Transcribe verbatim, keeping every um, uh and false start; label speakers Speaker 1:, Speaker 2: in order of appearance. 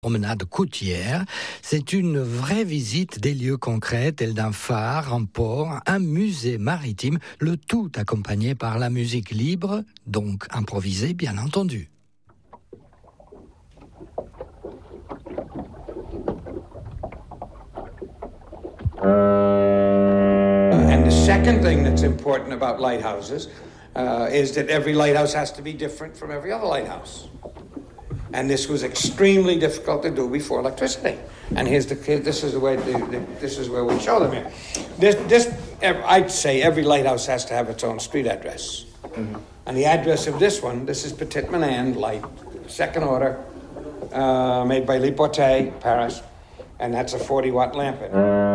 Speaker 1: promenade côtière, c'est une vraie visite des lieux concrets tels d'un phare, un port, un musée maritime, le tout accompagné par la musique libre, donc improvisée bien entendu.
Speaker 2: And the second thing that's important about lighthouses uh, is that every lighthouse has to be different from every other lighthouse. And this was extremely difficult to do before electricity. And here's the this is the way the, the, this is where we show them here. This this I'd say every lighthouse has to have its own street address. Mm-hmm. And the address of this one, this is Petit Manand light, second order, uh, made by Le Porte, Paris, and that's a forty watt lamp.